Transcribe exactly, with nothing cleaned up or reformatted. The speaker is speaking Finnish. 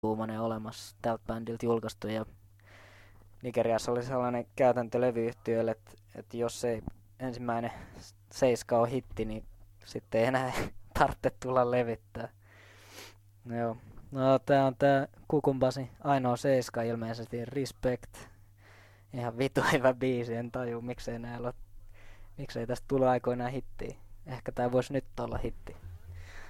tuumainen olemassa tältä bändiltä julkaistu ja Nigeriassa oli sellainen käytäntö levyyhtiöille, että, että jos ei ensimmäinen seiska on hitti, niin sitten ei enää tarvitse tulla levittää. No joo. No tää on tää Kukumbasi ainoa seiska ilmeisesti, Respect. Ihan vitu hyvä biisi, en taju miksei näillä ole, miksei tästä tullut aikoinaan hittiä. Ehkä tää vois nyt olla hitti.